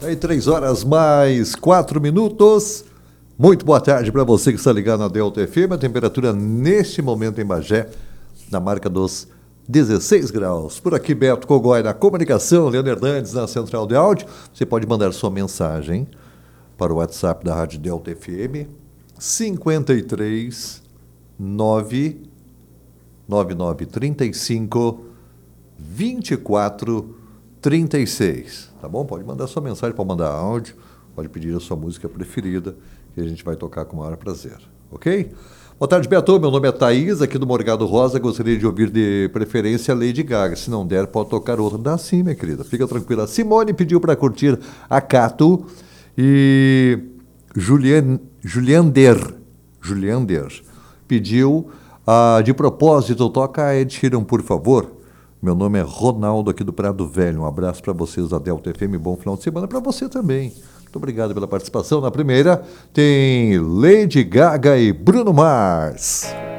Aí 3 horas mais 4 minutos. Muito boa tarde para você que está ligado na Delta FM. A temperatura neste momento em Bagé, na marca dos 16 graus. Por aqui, Beto Cogói na comunicação, Leandro Hernandes na central de áudio. Você pode mandar sua mensagem para o WhatsApp da Rádio Delta FM, 53 99935 2436. Tá bom? Pode mandar sua mensagem, pode mandar áudio, pode pedir a sua música preferida, que a gente vai tocar com o maior prazer. Ok? Boa tarde, Beto. Meu nome é Thaís, aqui do Morgado Rosa. Gostaria de ouvir de preferência a Lady Gaga. Se não der, pode tocar outra. Dá sim, minha querida. Fica tranquila. Simone pediu para curtir a Cato e Juliander pediu de propósito, toca a Ed Sheeran, por favor. Meu nome é Ronaldo, aqui do Prado Velho. Um abraço para vocês da Delta FM. Bom final de semana para você também. Muito obrigado pela participação. Na primeira tem Lady Gaga e Bruno Mars.